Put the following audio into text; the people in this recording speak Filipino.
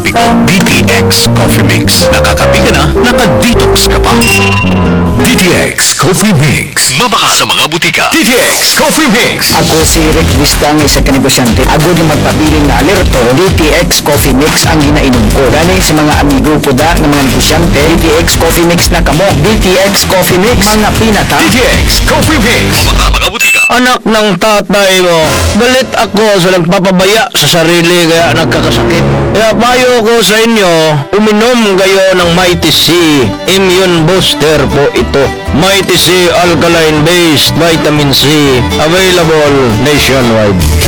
probiotic, DTX Coffee Mix. Nakakapi ka na, naka-detox ka pa. DTX Coffee Mix. Mabaka sa mga butika. DTX Coffee Mix. Ako si Rick Vistang, isa ka negosyante. Ako na magpabiling na alerto, DTX Coffee Mix ang ginainom ko. Galing sa mga amigo ko da ng mga negosyante, DTX Coffee Mix na kamo. DTX Coffee Mix, mga pinata. DTX Coffee Mix. Mabaka mga butika. Anak ng tatay mo, galit ako sa nagpapabaya sa sarili kaya nagkakasakit. Kaya payo ko sa inyo, uminom kayo ng Mighty C Immune Booster po ito. Mighty C Alkaline Based Vitamin C, available nationwide.